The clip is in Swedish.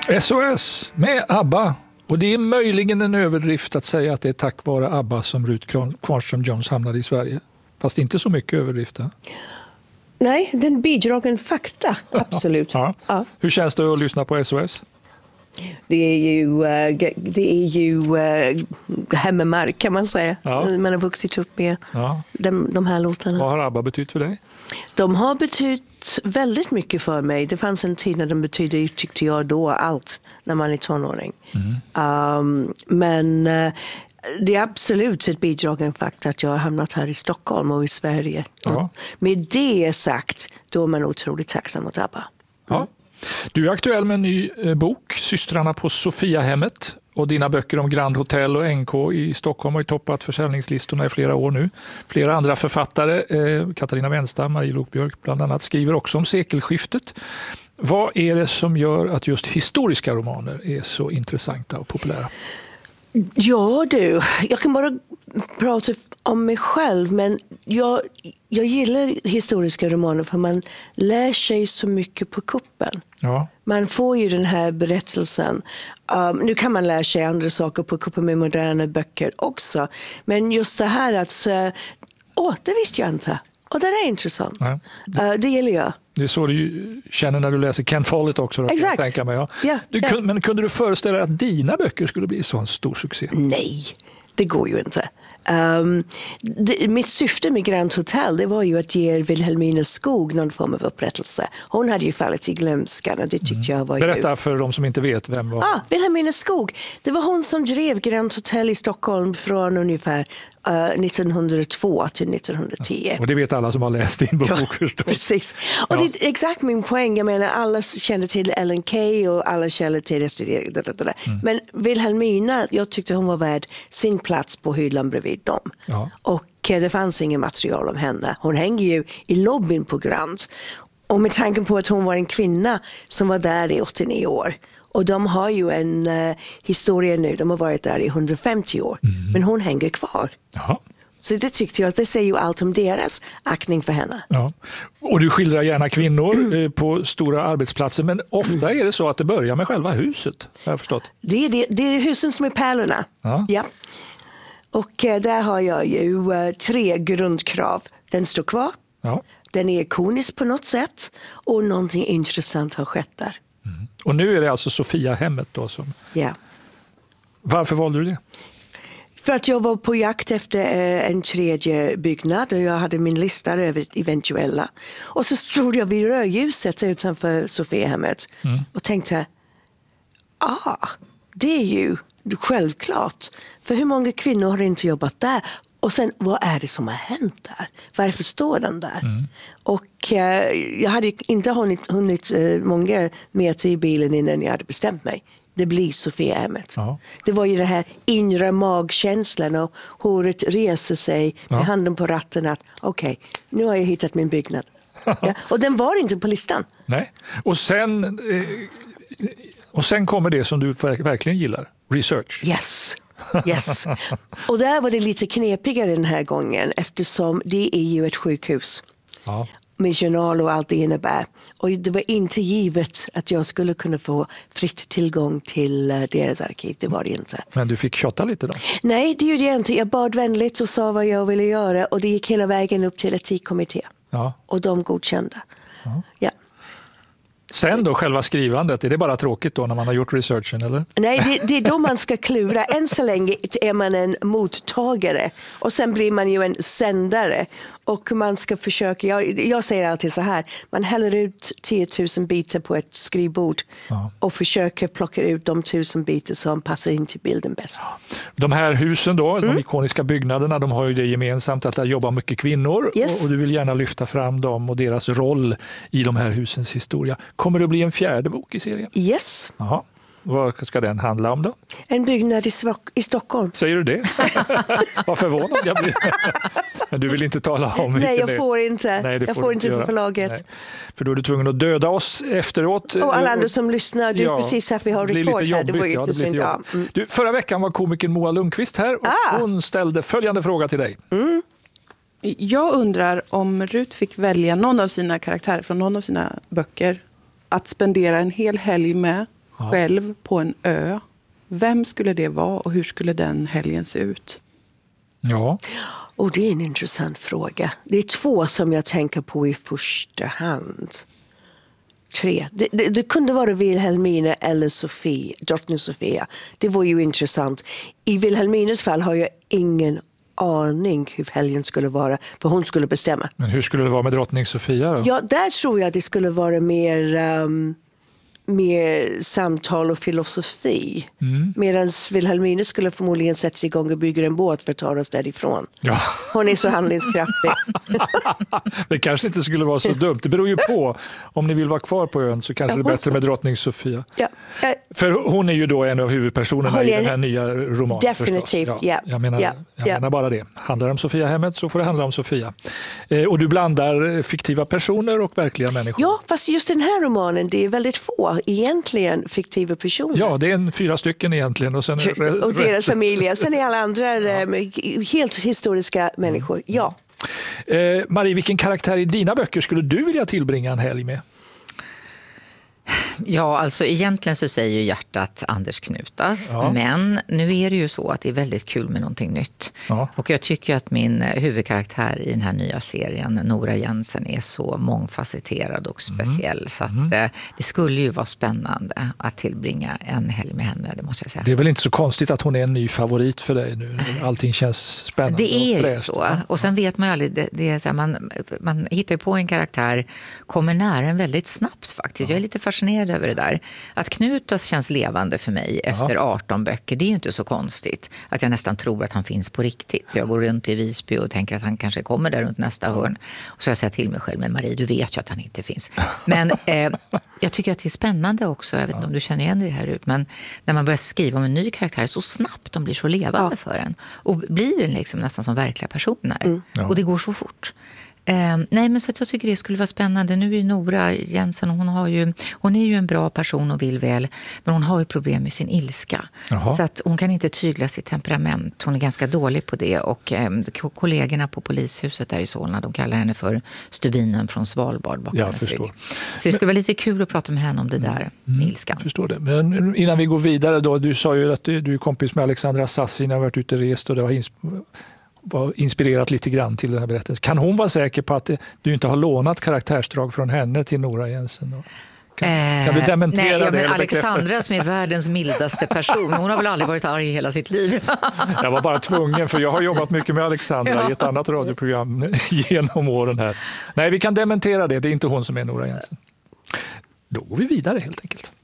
SOS med ABBA. Och det är möjligen en överdrift att säga att det är tack vare ABBA som Ruth Kvarnström-Jones hamnade i Sverige. Fast inte så mycket överdrift. Nej, den bidragen fakta, absolut. Ja. Ja. Hur känns det att lyssna på SOS? Det är ju hemmamark kan man säga. Ja. Man har vuxit upp med de här låtarna. Vad har ABBA betytt för dig? De har betytt väldigt mycket för mig. Det fanns en tid när de betydde, tyckte jag då, allt när man är tonåring. Men det är absolut ett bidrag faktiskt att jag har hamnat här i Stockholm och i Sverige. Ja. Med det sagt, då är man otroligt tacksam mot ABBA. Ja. Du är aktuell med en ny bok, Systrarna på Sofiahemmet. Och dina böcker om Grand Hotel och NK i Stockholm har ju toppat försäljningslistorna i flera år nu. Flera andra författare, Katarina Wenstam, Marie Lokbjörk bland annat, skriver också om sekelskiftet. Vad är det som gör att just historiska romaner är så intressanta och populära? Ja du, jag kan bara prata om mig själv, men jag gillar historiska romaner för man lär sig så mycket på kuppen. Ja. Man får ju den här berättelsen. Nu kan man lära sig andra saker på kuppen med moderna böcker också. Men just det här att, det visste jag inte. Och det är intressant. Ja. Det gillar jag. Det är så du känner när du läser Ken Follett också. Då, exakt. Tänka mig, ja. Men kunde du föreställa dig att dina böcker skulle bli så en stor succé? Nej, det går ju inte. Mitt syfte med Grand Hotel, det var ju att ge Wilhelmina Skog någon form av upprättelse. Hon hade ju fallit i glömskan och det tyckte jag var Berätta för de som inte vet vem var. Wilhelmina Skog. Det var hon som drev Grand Hotel i Stockholm från ungefär 1902 till 1910. Ja, och det vet alla som har läst din bok förstås. Precis. Och det är exakt min poäng. Jag menar, alla känner till Ellen Key och alla känner till det. Men Wilhelmina, jag tyckte hon var värd sin plats på hyllan bredvid dem. Ja. Och det fanns ingen material om henne. Hon hänger ju i lobbyn på Grand. Och med tanken på att hon var en kvinna som var där i 89 år. Och de har ju en historia nu. De har varit där i 150 år. Men hon hänger kvar. Jaha. Så det tyckte jag att det säger ju allt om deras aktning för henne. Ja. Och du skildrar gärna kvinnor på stora arbetsplatser. Men ofta är det så att det börjar med själva huset. Har jag förstått. Det är husen som är pärlorna. Ja. Och där har jag ju 3 grundkrav. Den står kvar. Ja. Den är ikonisk på något sätt. Och någonting intressant har skett där. Och nu är det alltså Sofiahemmet då som... Ja. Varför valde du det? För att jag var på jakt efter en tredje byggnad och jag hade min lista över eventuella. Och så stod jag vid rödljuset utanför Sofiahemmet och tänkte, det är ju självklart. För hur många kvinnor har inte jobbat där? Och sen, vad är det som har hänt där? Varför står den där? Och jag hade inte hunnit många meter i bilen innan jag hade bestämt mig. Det blir Sofiahemmet. Ja. Det var ju den här inre magkänslan och håret reser sig med handen på ratten att okej, nu har jag hittat min byggnad. Ja. Och den var inte på listan. Nej. Och sen kommer det som du verkligen gillar, research. Yes. Och där var det lite knepigare den här gången eftersom det är ju ett sjukhus. Ja. Med journal och allt det innebär. Och det var inte givet att jag skulle kunna få fritt tillgång till deras arkiv. Det var det inte. Men du fick tjotta lite då? Nej, det gjorde jag inte. Jag bad vänligt och sa vad jag ville göra. Och det gick hela vägen upp till etikkommitté. Ja. Och de godkände. Ja. Sen då, själva skrivandet, är det bara tråkigt då när man har gjort researchen, eller? Nej, det är då man ska klura. Än så länge är man en mottagare och sen blir man ju en sändare. Och man ska försöka, jag säger alltid så här, man häller ut 10 000 bitar på ett skrivbord och försöker plocka ut de 1000 bitar som passar in till bilden bäst. De här husen då, de ikoniska byggnaderna, de har ju det gemensamt att där jobbar mycket kvinnor och du vill gärna lyfta fram dem och deras roll i de här husens historia. Kommer det att bli en 4:e bok i serien? Yes. Jaha. Vad ska den handla om då? En byggnad i Stockholm. Säger du det? Vad förvånad jag blir. Men du vill inte tala om Nej, jag får inte. Nej, jag får inte för förlaget. Nej. För då är du tvungen att döda oss efteråt. Och alla andra som lyssnar, det är precis här vi har rekord här. Det var ju inte synd. Du, förra veckan var komikern Moa Lundqvist här och hon ställde följande fråga till dig. Jag undrar om Ruth fick välja någon av sina karaktärer från någon av sina böcker att spendera en hel helg med själv på en ö. Vem skulle det vara och hur skulle den helgen se ut? Ja. Och det är en intressant fråga. Det är 2 som jag tänker på i första hand. 3. Det kunde vara Wilhelmina eller Sofia, drottning Sofia. Det var ju intressant. I Wilhelminas fall har jag ingen aning hur helgen skulle vara, för hon skulle bestämma. Men hur skulle det vara med drottning Sofia då? Ja, där tror jag det skulle vara mer samtal och filosofi. Medan Wilhelmina skulle förmodligen sätta igång och bygga en båt för att ta oss därifrån. Ja. Hon är så handlingskraftig. Det kanske inte skulle vara så dumt. Det beror ju på. Om ni vill vara kvar på ön så kanske det är bättre med drottning Sofia. Ja. För hon är ju då en av huvudpersonerna i den här nya romanen. Definitivt, ja. Jag menar bara det. Handlar det om Sofia-hemmet så får det handla om Sofia. Och du blandar fiktiva personer och verkliga människor. Ja, fast just den här romanen, det är väldigt få egentligen fiktiva personer. Ja, det är 4 stycken egentligen. Och deras familjer. Sen är alla andra helt historiska människor. Ja. Marie, vilken karaktär i dina böcker skulle du vilja tillbringa en helg med? Ja, alltså egentligen så säger ju hjärtat Anders Knutas. Ja. Men nu är det ju så att det är väldigt kul med någonting nytt. Ja. Och jag tycker att min huvudkaraktär i den här nya serien, Nora Jensen, är så mångfacetterad och speciell. Så att det skulle ju vara spännande att tillbringa en helg med henne, det måste jag säga. Det är väl inte så konstigt att hon är en ny favorit för dig nu? Allting känns spännande. Det är ju så. Och sen vet man ju aldrig, det är så här, man hittar ju på en karaktär, kommer nära en väldigt snabbt faktiskt. Jag är lite fascinerad över det där. Att Knutas känns levande för mig efter 18 böcker, det är ju inte så konstigt. Att jag nästan tror att han finns på riktigt. Jag går runt i Visby och tänker att han kanske kommer där runt nästa hörn. Och så jag säger till mig själv, men Marie, du vet ju att han inte finns. Men jag tycker att det är spännande också, jag vet inte om du känner igen det här ut, men när man börjar skriva om en ny karaktär så snabbt de blir så levande för en. Och blir det liksom nästan som verkliga personer. Och det går så fort. Nej, men så att jag tycker det skulle vara spännande. Nu är ju Nora Jensen, hon är ju en bra person och vill väl, men hon har ju problem med sin ilska. Jaha. Så att hon kan inte tygla sitt temperament. Hon är ganska dålig på det, och kollegorna på polishuset där i Solna, de kallar henne för stubinen från Svalbard bakom hennes rygg. Så det skulle vara lite kul att prata med henne om det där med ilskan. Jag förstår det. Men innan vi går vidare då, du sa ju att du är kompis med Alexandra Sassi när du har varit ute och rest, och det var inspirerat lite grann till den här berättelsen. Kan hon vara säker på att du inte har lånat karaktärsdrag från henne till Nora Jensen? Kan du dementera det? Men Alexandra som är världens mildaste person, hon har väl aldrig varit arg i hela sitt liv. Jag var bara tvungen, för jag har jobbat mycket med Alexandra i ett annat radioprogram genom åren här. Nej, vi kan dementera det. Det är inte hon som är Nora Jensen. Då går vi vidare helt enkelt.